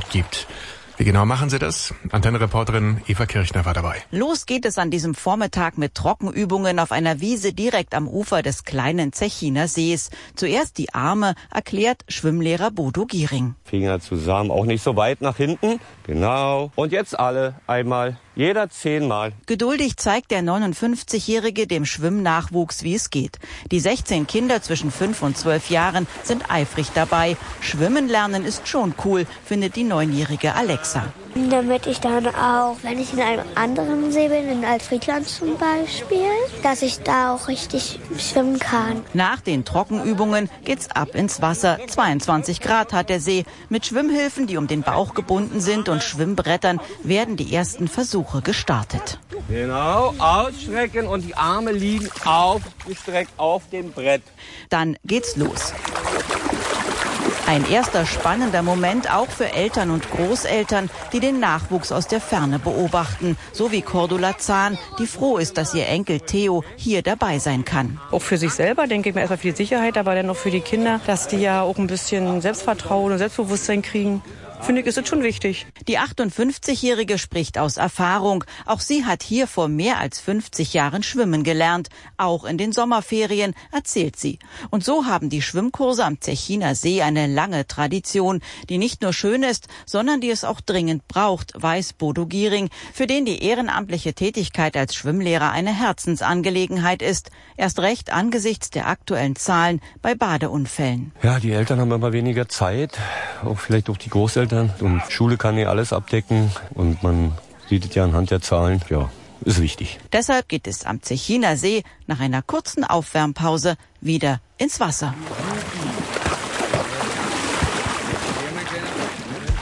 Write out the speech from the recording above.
gibt. Wie genau machen Sie das? Antenne-Reporterin Eva Kirchner war dabei. Los geht es an diesem Vormittag mit Trockenübungen auf einer Wiese direkt am Ufer des kleinen Zechiner Sees. Zuerst die Arme, erklärt Schwimmlehrer Bodo Giering. Finger zusammen, auch nicht so weit nach hinten. Genau. Und jetzt alle einmal. Jeder 10-mal. Geduldig zeigt der 59-Jährige dem Schwimmnachwuchs, wie es geht. Die 16 Kinder zwischen 5 und 12 Jahren sind eifrig dabei. Schwimmen lernen ist schon cool, findet die 9-jährige Alexa. Damit ich dann auch, wenn ich in einem anderen See bin, in Alfriedland zum Beispiel, dass ich da auch richtig schwimmen kann. Nach den Trockenübungen geht's ab ins Wasser. 22 Grad hat der See. Mit Schwimmhilfen, die um den Bauch gebunden sind, und Schwimmbrettern werden die ersten Versuche gestartet. Genau, ausstrecken und die Arme liegen aufgestreckt auf dem Brett. Dann geht's los. Ein erster spannender Moment auch für Eltern und Großeltern, die den Nachwuchs aus der Ferne beobachten. So wie Cordula Zahn, die froh ist, dass ihr Enkel Theo hier dabei sein kann. Auch für sich selber, denke ich mir, erstmal für die Sicherheit, aber dann auch für die Kinder, dass die ja auch ein bisschen Selbstvertrauen und Selbstbewusstsein kriegen. Finde ich, ist es schon wichtig. Die 58-Jährige spricht aus Erfahrung. Auch sie hat hier vor mehr als 50 Jahren schwimmen gelernt. Auch in den Sommerferien, erzählt sie. Und so haben die Schwimmkurse am Zechiner See eine lange Tradition, die nicht nur schön ist, sondern die es auch dringend braucht, weiß Bodo Giering, für den die ehrenamtliche Tätigkeit als Schwimmlehrer eine Herzensangelegenheit ist. Erst recht angesichts der aktuellen Zahlen bei Badeunfällen. Ja, die Eltern haben immer weniger Zeit, auch vielleicht auch die Großeltern. Und Schule kann ja alles abdecken und man sieht es ja anhand der Zahlen. Ja, ist wichtig. Deshalb geht es am Zechiner See nach einer kurzen Aufwärmpause wieder ins Wasser.